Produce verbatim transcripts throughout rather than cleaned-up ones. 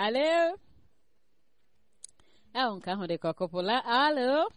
Alo. Ah, nke ahụ dị ka ọkụpụla. Alo.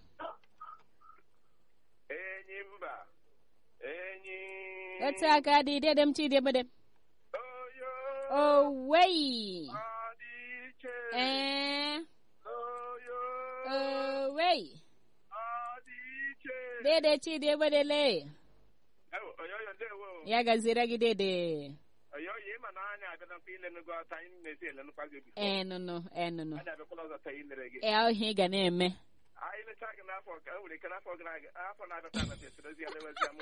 Enyi mba. Enyi. Otu aka dị dede m chidi ebede. Oyo. Owei. Ọdịiche. Eh. Oyo. Owei. Ọdịiche. Dede chidi ebede le. Ewo, oyoyo ndewo. Ya gazira gị dede. Oyoyo ịma na anya abịa na ile nugo ata anyị na-esi ele nukwa gị bifo. Eh, no, no, eh, no, no. Anya abịakwala ọzọ taa ilere gị. Eh, ahụ ihe ị ga na-eme. Anyị lechaa gị n'afọ ka o nwere ike n'afọ gara aga afọ na-abịa taa na tesirezi ya lewezi ya mụ.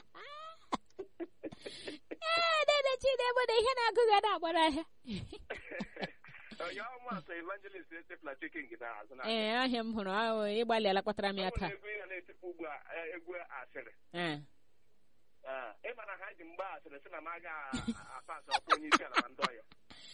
Eh, dede chidi ebede ihe na-agụ gị na-agbara ahịa. Oyo ọmụ atọ evangelist etefula chikin gị n'azụ na. Eh, ahịa m hụrụ ahụ ịgbalịala kpatara m ya taa. Egwu ị ga na-etikwu ugbu a egwu asịrị. Eh. Ị ma na ha ji mgba asịrị sị na m aga apasị ọkụ onye isi ala na ndị ọya.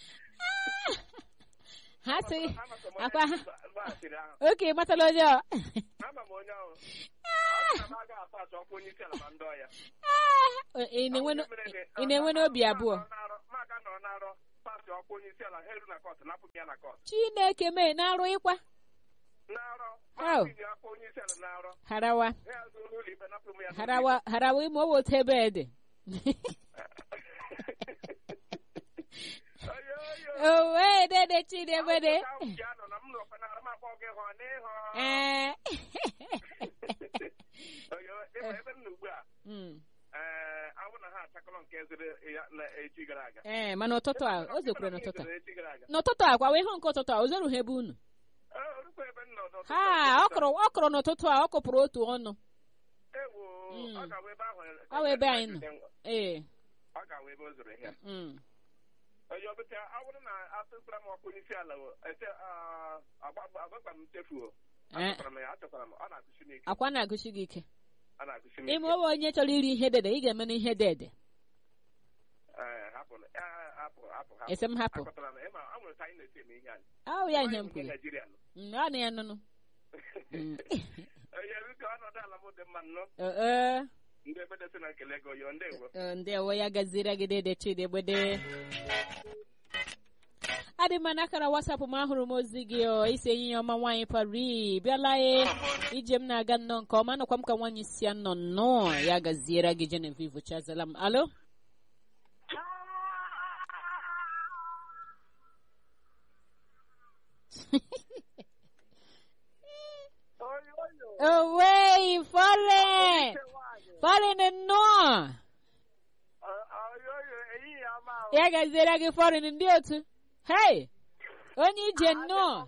Ha sị akwa ha. Mgba asịrị ahụ. Oke, matala onye ọ. Ama m onye ahụ. Ọ sị na m aga apasị ọkụ onye isi ala na ndị ọya. Ị na-enwe n'obi abụọ. Maka nọ na-arọ pasị ọkụ onye isi ala ha eru na kọt napụ m ya na kọt. Chineke mee na-arụ ịkwa. Na-arọ. Oh. Masị ọkụ onye isi ala na-arọ. Harawa. Ya zụ n'ụlọ ikpe napụ m ya. Harawa, harawa ime owo tebe ede. Oyo oyo. Owe dede chidi ebede. Ya nọ na m nọkwa na arụm akpọ gị hụ n'ihu. Eh. Oyo ebe ebe m nọ ugbu a. Mm. Ee, awụ na ha achakọrọ nke zere ya na echi gara aga. Eh, mana ụtụtụ a, o zekwere n'ụtụtụ. Echi gara aga. N'ụtụtụ a, kwa wee hụ nke ụtụtụ a, o zerughị ebe unu. Ee, orukwa ebe m nọ n'ụtụtụ. Ha, ọ kụrụ, ọ kụrụ n'ụtụtụ a, ọ kụpụrụ otu ọnụ. Ewo, Mm. ọ ga-awụ ebe ahụ. Ọ wụ ebe anyị nọ. Eh. Ọ ga-awụ ebe o zoro ihe. Mm. Oyo bute awụrụ na atụkwara m ọkụ n'isi ala o. Ete agbakwa m tefuo. Eh. Achọkwara m ya, achọkwara m. Ọ na-akụsi m ike. Akwa na-agụsi gị ike. Ọ na-akụsi m Ime ike. owe onye chọrọ iri ihe dede, ị ga-eme n'ihe dede. Ee, hapụ na- ee, hapụ, hapụ, hapụ. Ese m hapụ. Akọtara m, ịma, ọ nwere ka anyị na-esi eme ihe anyị. Ahụ ya ihe m Anyị bụ ndị kwuru. Naịjirịa nọ. Mm, ọ na ya nụnụ. Mm. Oyo biko ọnọdụ ala m dị mma nnọọ. Eh. Ndị ebe desi na nkele gị oyo ndewo. Eh, ndewo ya gaziri gị dede chidi egbede. Adị mma n'akara WhatsApp m ahụrụ m ozi gị ọ isi enyi ya ọma nwaanyị pari bịala e ije m na-aga nnọọ nke ọma nọkwa m ka nwaanyị si ya nọ nnọọ ya gaziere gị Genevieve Chazala m. Alo. Away, foreign, foreign nnọọ. Ya gaziere gị foreign ndị otu. Hey, onye ije nnọọ.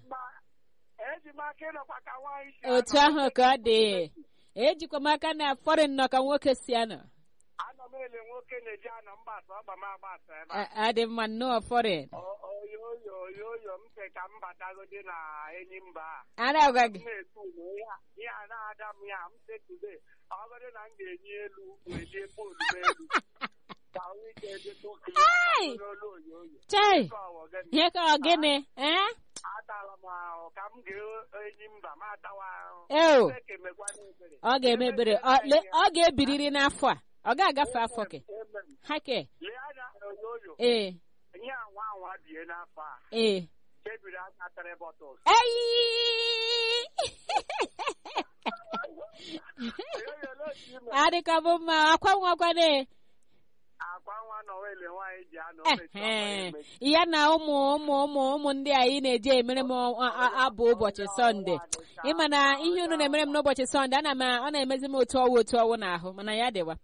Otu ahụ ka ọ dị. Ejikwa m aka na foreign nọ ka nwoke si anọ. Ana m ele nwoke na-eji anọ mgbasa ọgba m agbasa ebe A- Adị mma nnọọ foreign. oyo oyo oyo oyo m sị ka m batagodi na enyi mba a. A na-agwa gị. M na-etu ule ya ihe a na-ada m ya m sị today ọgọdị na m ga-enye elu welie poolu m elu ka m nwee ike edeta oke Hey! n'olu oyo oyo. Chai, Nke ọwọ gịnị? ihe ka ọ gịnị? Eh? Atala m ahụ ka m ga-enyi mba m atawa ahụ. Ew. Chineke mekwana ebere. Ọ ga-eme ebere. Ọ le- ọ ga-ebiriri n'afọ a. Ọ ga-agafe afọ ke. Amen. Ha ke. Lee anya oyo oyo. Ee. Ihe anwa anwa bie n'afọ a. Ee. Chebiri aka tere bọtụls. Eyi! Adịka bụ mma akwa nwakwane. Akwa nwa nọwele nwaanyị ji anọ Ehe. Ya na ụmụ ụmụ ụmụ ụmụ ndị anyị na-eji emere m a- a- abụ ụbọchị Sọnde. Ịma na ihe unu na-emere m n'ụbọchị Sọnde ana m ọ na-emezi m otu ọwụ otu ọwụ n'ahụ mana ya dịwa.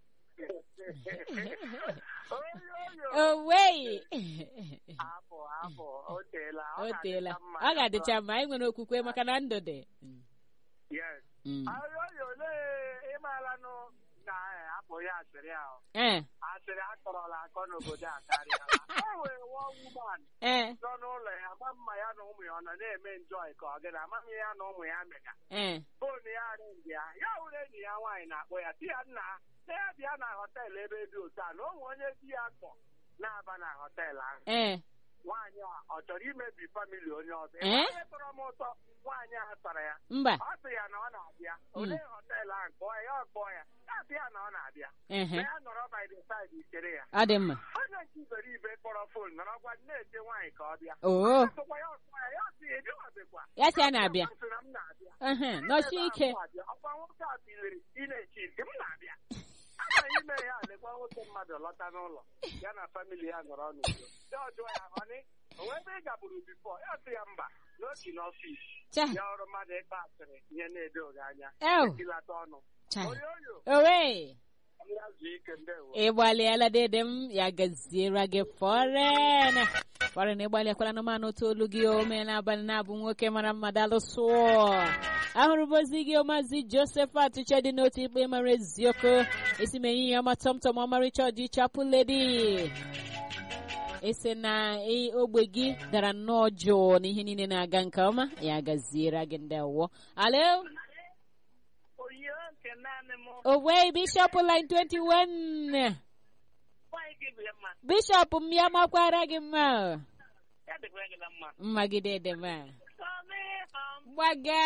Owei. Afọ afọ o teela O teela. ga-adịcha mma. Ọ ga-adịcha mma anyị nwere okwukwe maka na ndụ dị. Yes. Mm. Ayoyo lee ịmaala nụ na eh, apụ ya asịrị ahụ. Eh. Asịrị akọrọla akọ n'obodo a karịala. E nwere one woman Eh. nọ n'ụlọ ya ma mma ya na ụmụ ya ọ nọ na-eme njọị ka ọ gị na amaghị ya na ụmụ ya mega. Eh. Foonu ya arịnji ya ya wụrụ enyi ya nwaanyị na-akpọ ya si ya nna na ya bịa na họteelụ ebe dị otu a na o nwe onye di ya kpọ na-aba na họteelụ ahụ. Eh. nwaanyị a ọ chọrọ imebi famili onye ọzọ. Eh? Ihe tọrọ m ụtọ nwaanyị a tara ya. Mba. Ọ sị ya na ọ na-abịa. Olee họteelụ ahụ kpọọ ya, ọ kpọọ ya. Ya sị ya na ọ na-abịa. Ehe. Na ya nọrọ by the side chere ya. Ọ dị mma. Onye nke iberibe kpọrọ fon nọrọ gwa na-eche nwaanyị ka ọ bịa. Oo. Sịkwa ya ọsọ ya, ya sị ebi ọbịkwa. Ya sị ya na-abịa. Ọ sị na m na-abịa. Ehe. Nọchi ike. Ọkwa nwoke a biliri ị na-eche ike m na-abịa. Aga ime ya lekwa nwoke mmadụ lọta n'ụlọ ya na famili ya nọrọ n'udo. Ya ọjụọ ya honey, o nwee ebe ị gaburu bifọ? Ya sị ya mba, n'otu n'ọfịs. Cha. Ya ọrụ mmadụ ịkpa asịrị ihe na-edoghị anya. Ew. Etilata ọnụ. Cha. Oyoyo, Owe. ya zuo ike ndewo. Ị gbalịala dede m ya gaziere gị fọren. Fọren ịgbalịakwala anụmanụ otu olu gị ome n'abalị na-abụ nwoke mara mma dalụsụ. Ahụrụ m ozi gị Maazị Josephat Chedi n'otu ikpe mara eziokwu. Esi m enyi ya ọma tọmtọm ọmarịcha ọdị chapụ ledi. Esi na ogbe gị dara nnọọ jụụ na ihe niile na-aga nke ọma ya gaziere gị ndewo. Alo. Oyo nke naanị m. Owe Bishop line twenty-one. Nwaanyị gị bụ ya mma. Bishop m ya makwara gị mma. Ya dịkwa gị na mma. Mmagide dị mma. Sọmi ham. Gbaga.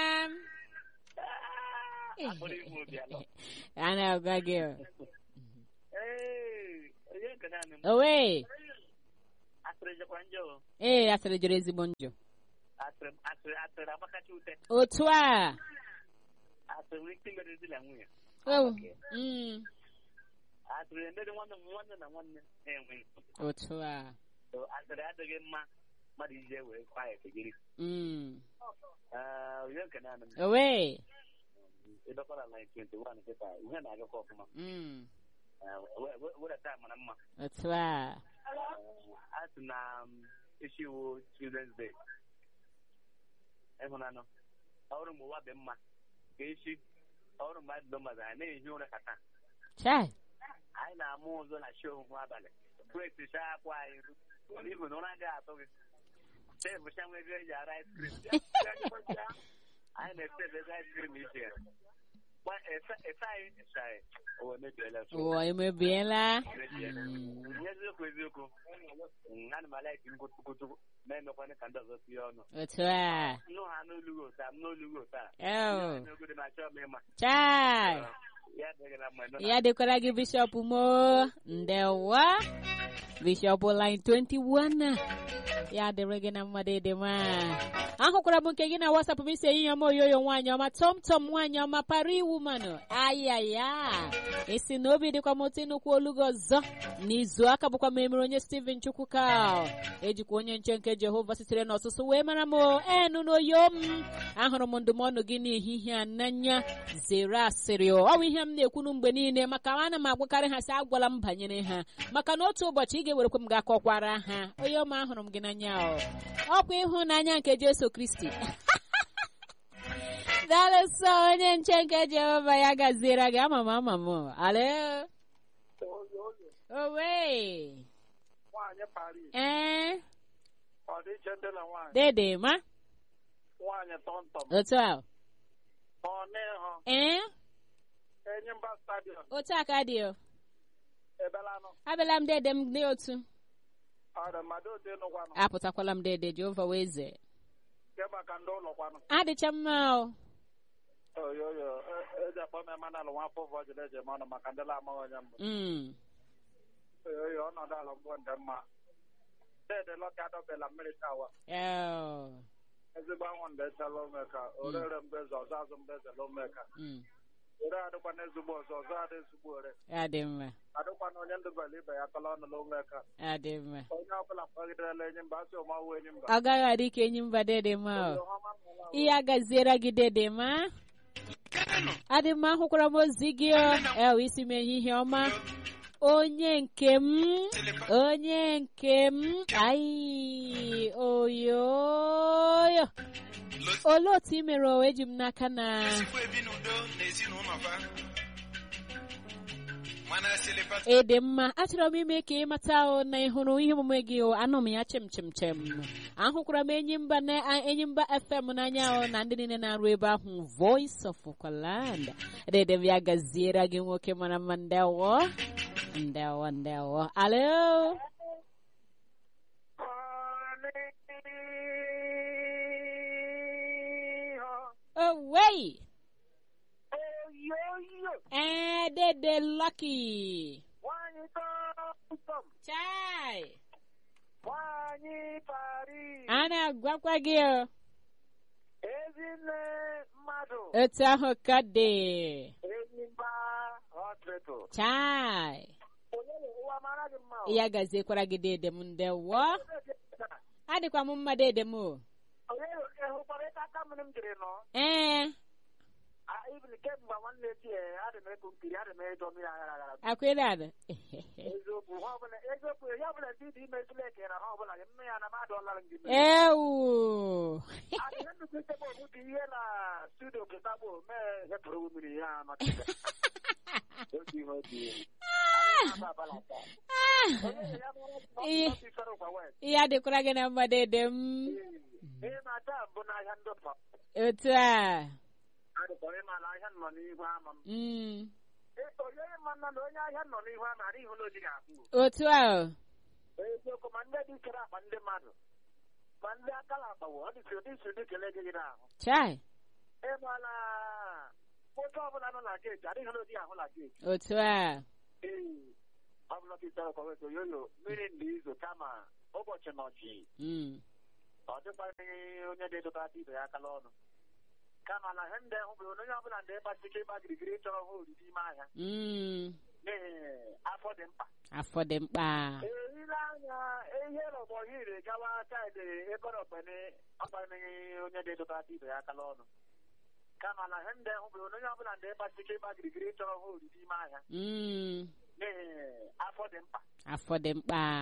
Akpọrọ ihu obi alọ. A na-agwa gị. Ee, onye nke naanị m. Owe. Asịrị jekwa njọ. Ee, asịrị jere ezigbo njọ. Asịrị asịrị asịrị agbakacha ute. Otu a. Asịrị ike mere ezila nwunye. Oh. Mm. Asịrị emere nwanne m nwanne na nwanne enwe. Otu a. Asịrị adịghị mma mmadụ ije wee kwa ya kegiri. Mm. Onye nke naanị m. Owe. Ịdọkwara line twenty-one kịta ihe na-agakọ ọfụma. Mm. Wedata mara mma. Otu a. A sị na echi iwu Children's Day. Ịhụnanụ ọrụ m ụwa dị mma ka echi ọrụ mgbe adịdo mmadụ anyị na-ehi ụra ka taa. Chai. Anyị na-amụ ụzọ na show hụ abalị breki chaa akwa anyị n'ihu na ụra agaghị atụ gị tebụcha nwe ego eji ara ice cream anyị na-ete ego ice cream iche ya efe anyị efe anyị ụwa emebiela Ụwa emebiela. eziokwu eziokwu ana m alaiki nkwutukwutu na-emekwana ka ndị ọzọ tinye ọnụ Otu a. nnụ ha n'olugo ụta m n'olugo ụta Oh. n'ogodo na-achọ m ịma Chai. ya dịghị na mma Ya dịkwara gị Bishop mo. Ndewa. Bishop line twenty-one. Ya dịrị gị na mmadụ dị mma. Ahụkwara m nke gị na WhatsApp m isi enyi ya m oyoyo nwaanyị ọma tọmtọm nwaanyị ọma pari woman. Ayaya. Esi na obi dịkwa m otu nnukwu olu gị ọzọ. N'izu aka bụkwa m emere onye Steven Chukwuka. Ejikwa onye nche nke Jehova sitere n'ọsụsụ wee mara m enu n'oyo m. Ahụrụ m ndụmọdụ gị n'ehihie a n'anya. Zere asịrị. Ọ bụ ihe m na-ekwunu mgbe niile maka ana m agwakarị ha sị agwala m banyere ha maka na otu ụbọchị ị ga-ewerekwa m ga-akọkwara ha onye ọma ahụrụ m gị n'anya ọkwa ịhụnanya nke Jesu Kristi dalụsọ onye nche nke Jehova ya gaziere gị ama m ama m ale owe nwaanyị Paris ee ọ dị iche ndị na nwaanyị dede ma nwaanyị tọmtọm otu a ọ n'ihu ee Enyimba stadium otu a ka dị o ebelanụ abịala m dede m dị otu ọrụ mmadụ dị nụkwanụ apụtakwala m dede Jehova wee ze ke maka ndị ụlọ kwanụ adịcha mma o oyoyo eji akpọ m emanalụ nwa afọ ụfọ jiri eji eme ọnụ maka ndị la-amaghị onye mbụ Mm. oyoyo ọnọdụ ala mbụ ndị mma dede lọka adọbela mmiri tawa Oh. ezigbo anwụ ndị echala omeka orere mbeze ọzọ azụ mbeze la omeka Mm. ore adịkwana ezigbo ọzọ ọzọ adị ezigbo ore Adị mma. adịkwana onye ndụbala ibe ya kala ọnụ la omeka Adị mma. onye ọbụla mkpagidela enyi mba asị ọmawụ enyi mba Ọ gaghị adị ka enyi mba dede ma o. Ihe agaziere gị dede ma. Adị mma ahụkwara m ozi gị o. Ewe isi m ehihie ọma. Onye nke m. Onye nke m. Ayi. Oyoyo. Olee otu i mere o eji m n'aka na ede mma achọrọ m ime ka ị mata o na ị hụrụ ihe omume gị o anụ m ya chem chem chem ahụkwara m enyi mba na enyi mba F M n'anya o na ndị niile na-arụ ebe ahụ Voice of Okwaland dede m ya gaziere gị nwoke mara mma ndewo ndewo ndewo alo Oh, wait. Oh, yo, yo. Eh, Dede Lucky. Wanyi tom. Chai. Wanyi pari. Ana gwakwa gị o. Ezinne mmadụ. Otu ahụ ka dị. Ezimba hospital. Chai. Onye ụwa mara gị mma. Ya gaziekwara gị dede m ndewo. Adịkwa m mma dede m o. Onye ịhụkwara ịta aka mmiri m jiri nọ. Ee. Ibili kemgbe nwanne tie adị m ego nkiri adị m edo mmiri aghara aghara. Akwere ada. Eziokwu ha ọbụla eziokwu ya ọbụla ndị dị ime ejula ekere ha ọbụla gị mme ya na mmadụ ọlara gị mme. Ewu. Adịghị nnukwu ichebe obu dị ihe na studio pụtagbo mee hepụrụ mmiri ya maka otu ihe otu ihe. Ihe adịkwara gị na mma dede m. Ihe na-ata mbụ n'ahịa ndọpa. Otu a. Adịkọrọ ịma na ahịa nọ n'ihu ama m. Onye ma nna na onye ahịa nọ n'ihu ama adịghị hụ na oji ga-ahụ. Otu a. Eziokwu ma ndị dị kere akpa ndị mmadụ ma ndị akala akpawo ọ dịsị ụdị isi ụdị kele gị n'ahụ. Chai. Ịmala otu ọbụla nọ na geeti adịghị hụ na oji ahụ na geeti. Otu a. Ee, ọ bụla ka ịchọrọ kọweto yoyo mmiri ndị izo kama ụbọchị nọchi. Ọ dịkwaghị onye na-edobe aka ibe ya akala ọnụ. Kama na ihe ndị hụ bụ onye ọbụla ndị gbachike ịgba girigiri chọrọ hụ oriri ime ahịa. N'ihi afọ dị mkpa. Afọ dị mkpa. Eriri anya ihe rọbọ hiri gawa saịdị ebe ọkpene ọkpanighị onye na-edobe aka ibe ya akala ọnụ. Kama na ihe ndị hụ bụ onye ọbụla ndị gbachike ịgba girigiri chọrọ hụ oriri ime ahịa. N'ihi afọ dị mkpa. Afọ dị mkpa.